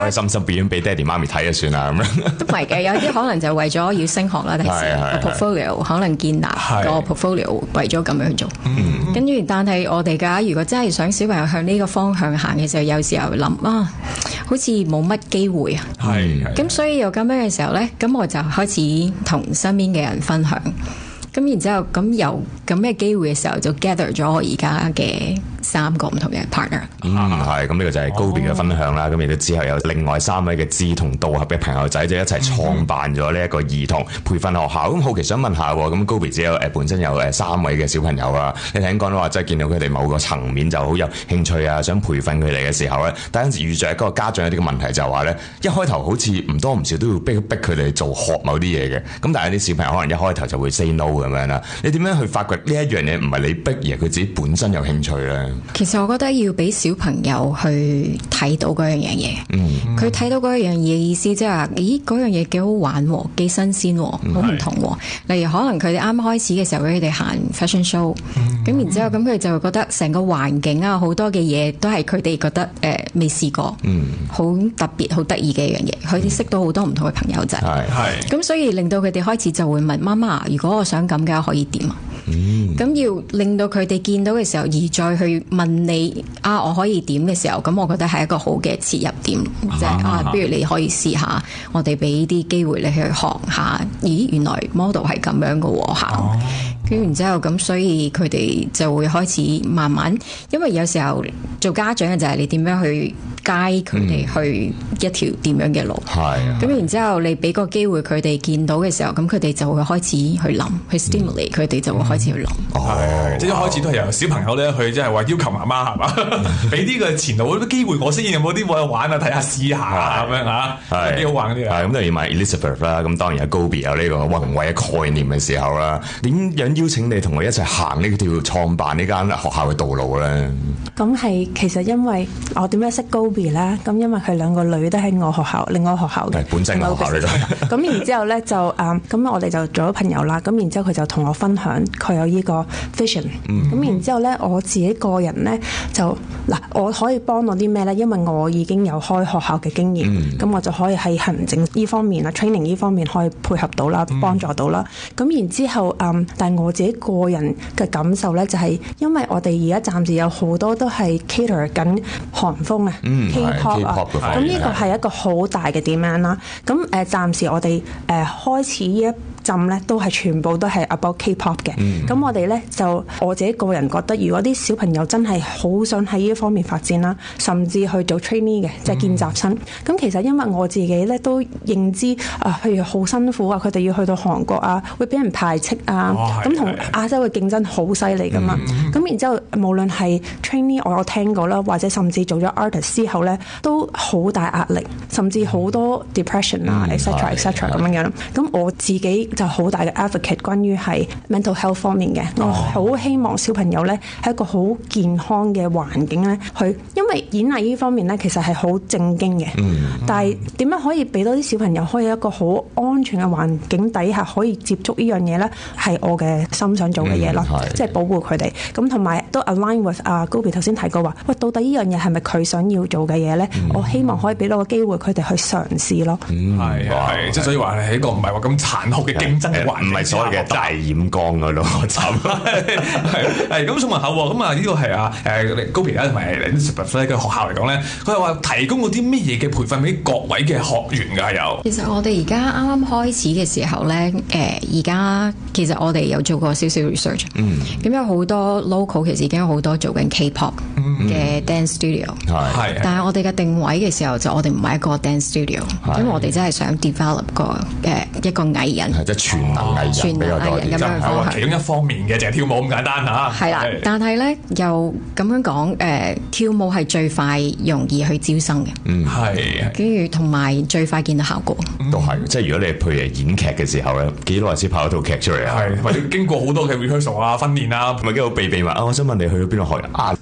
開心心表演俾爹哋媽咪睇就算啦咁樣。 都唔係嘅，有啲可能就為咗要升學啦，第時個 portfolio 可能建立個 portfolio 為咗咁樣去做。跟住，但係我哋㗎，如果真係想小朋友向呢個方向行嘅時候，有時候諗啊，好似冇乜機會啊。咁所以有咁樣嘅時候咧，咁我就開始同身邊嘅人分享。咁然之後，咁有咁嘅機會嘅時候，就 gather 咗我而家嘅3個唔同嘅 partner。 係咁呢個就係 Gobi 嘅分享啦。咁亦都之後有另外3位嘅志同道合嘅朋友仔就一齊創辦咗呢一個兒童培訓學校。咁好奇想問下，咁 Gobi 只有本身有3位嘅小朋友啊。你聽講話即係見到佢哋某個層面就好有興趣啊，想培訓佢哋嘅時候咧，但有陣時遇著一個家長有啲嘅問題就係話咧，一開頭好似唔多唔少都要逼佢哋做學某啲嘢嘅。咁但係啲小朋友可能一開頭就會 say no 咁樣啦。你點樣去發掘呢一樣嘢唔係你逼而係佢自己本身有興趣咧？ 其實我覺得要俾小朋友去睇到嗰樣嘢，佢睇到嗰樣嘢嘅意思，即係話，咦，嗰樣嘢幾好玩喎，幾新鮮喎，好唔同喎。例如可能佢哋啱開始嘅時候，俾佢哋行 fashion show，咁然之後咁佢哋就會覺得成個環境啊，好多嘅嘢都係佢哋覺得未試過，好特別、好得意嘅一樣嘢。佢哋識到好多唔同嘅朋友仔，咁所以令到佢哋開始就會問媽媽：如果我想咁嘅可以點啊？咁要令到佢哋見到嘅時候，而再去問你啊，我可以點嘅時候，咁我覺得係一個好嘅切入點，即係不如你可以試下，我哋俾啲機會你去學下，咦，原來 model 係咁樣嘅喎，考。跟然之後咁，所以佢哋就會開始慢慢，因為有時候做家長嘅就係你點樣去guide佢哋去一條點樣嘅路。咁然之後你俾個機會佢哋見到嘅時候，咁佢哋就會開始去諗，去 stimulate 佢哋就會開始去諗。 即係一開始都係由小朋友咧去，即係話要求媽媽係嘛，俾啲個前路機會我先，有冇啲冇得玩啊？睇下試下啊咁樣嚇，幾好玩啲啊！ 咁當然買 Elizabeth 啦，咁當然有 Gobi 有呢個宏偉嘅概念嘅時候啦，點樣邀請你同我一齊行呢條創辦呢間學校嘅道路咧？ 咁係其實因為我點樣識 Gobi 咧？咁因為佢2個女都喺我學校，另外學校嘅本身嘅學校嚟嘅。 咁然之後咧就咁我哋就做咗朋友啦。咁然之後佢就同我分享佢有呢個 vision。咁然之後咧我自己個人咧就我可以幫到啲咩咧？因為我已經有開學校嘅經驗，咁我就可以喺行政呢方面啊 training 呢方面可以配合到啦，幫助到啦。咁然之後但係我自己個人嘅感受咧，就係因為我哋而家暫時有好多都係 cater 緊韓風啊，K-pop 啊，咁呢個係一個好大嘅 demand 啦。咁暫時我哋開始呢一陣咧，都係全部都係 about K-pop 嘅。咁我哋咧就我自己個人覺得，如果啲小朋友真係好想喺呢一方面發展啦，甚至去做 trainee 嘅，即係見習生。咁其實因為我自己咧都認知譬如好辛苦啊，佢哋要去到韓國啊，會俾人排斥啊，咁同亞洲嘅競爭好犀利噶嘛。咁然之後無論係 trainee 我有聽過啦，或者甚至做咗 artist 之後咧，都好大壓力，甚至好多 depression 啊，etc etc 咁樣樣。咁我自己就好大嘅 advocate 關於係 mental health 方面嘅，我好希望小朋友咧喺一個好健康嘅環境咧去，因為演藝呢方面咧其實係好正經嘅，但係點樣可以俾到啲小朋友可以一個好安全嘅環境底下可以接觸呢樣嘢咧，係我嘅心想做嘅嘢咯，即係保護佢哋。咁同埋都 align with Gobi 頭先提過話，喂，到底呢樣嘢係咪佢想要做嘅嘢咧？我希望可以俾到個機會佢哋去嘗試咯。 係即係所以話係一個唔係話咁殘酷嘅競爭嘅環境， 唔係所謂嘅大染缸嗰度係咁想問下咁呢個係Gobi 同埋 Elizabeth 咧嘅學校嚟講咧，佢係話提供嗰啲乜嘢嘅培訓俾各位嘅學員㗎有？ 其實我哋而家啱啱開始嘅時候咧，而家其實我哋有做過少少 research，咁有好多 local 其實已經有好多做緊 K-pop 嘅 dance studio，但係我哋嘅定位嘅時候就我哋唔係一個 dance studio，因為我哋真係想 develop 一個藝人， 即係全能藝人比較多啲， 咁樣方向。 其中一方面嘅就係跳舞咁簡單嚇。 係啦，但係咧又咁樣講，跳舞係最快容易去招生嘅，係跟住同埋最快見到效果。 都係，即係如果你譬如演劇嘅時候咧，幾耐先拍一套劇出嚟啊？ 係或者經過好多嘅 rehearsal 啊、訓練啊， 咪幾好秘密啊！我想問你去咗邊度學啊？我出嚟嘅時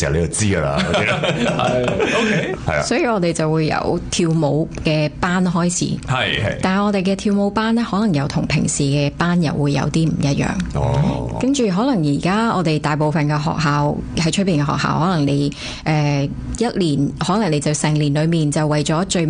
時候你就知㗎啦。 OK， 係啊， 所以我哋就會由跳舞嘅班開始。 係。 但係我哋嘅跳舞班咧，可能又同平時嘅班又會有啲唔一樣。 哦， 跟住可能而家我哋大部分嘅學校喺出邊嘅學校，可能你一年可能你就成年裏面就為咗最